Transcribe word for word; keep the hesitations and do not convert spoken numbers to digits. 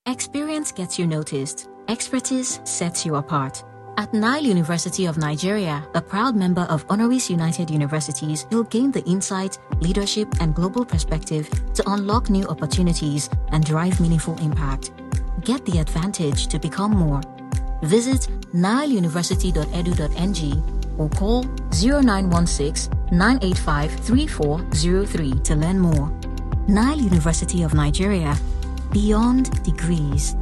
Experience gets you noticed. Expertise sets you apart. At Nile University of Nigeria, a proud member of Honoris United Universities, you'll gain the insight, leadership, and global perspective to unlock new opportunities and drive meaningful impact. Get the advantage to become more. Visit nile university dot edu dot n g or call zero nine one six, nine eight five, three four zero three to learn more. Nile University of Nigeria, beyond degrees.